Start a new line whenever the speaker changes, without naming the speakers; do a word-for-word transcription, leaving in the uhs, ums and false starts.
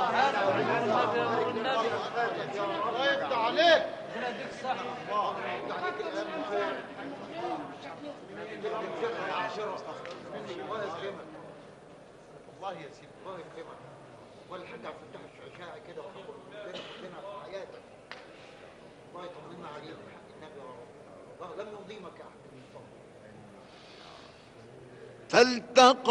الله يفتح عليك. الله يفتح عليك. الله يا سيدي الله يكرمك. ولا حد عم يفتح الشعشاعي كده وحضر ربنا في حياتك. الله يطمنا عليك بحق النبي يا رب. الله لم يضيمك احد من الفضل.
فالتقى